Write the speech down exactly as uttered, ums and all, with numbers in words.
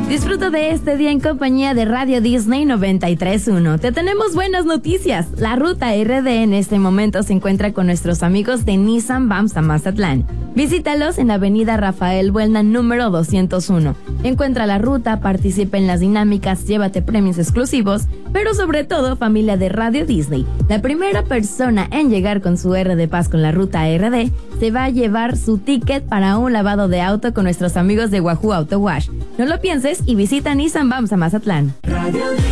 Disfruta de este día en compañía de Radio Disney noventa y tres punto uno. Te tenemos buenas noticias. La ruta R D en este momento se encuentra con nuestros amigos de Nissan Bams a Mazatlán. Visítalos en la avenida Rafael Buelna número doscientos uno. Encuentra la ruta, participa en las dinámicas, llévate premios exclusivos, pero sobre todo familia de Radio Disney. La primera persona en llegar con su R de Paz con la ruta R D se va a llevar su ticket para un lavado de auto con nuestros amigos de Wahoo Auto Wash. No lo pienses y visita Nissan Bams a Mazatlán. Radio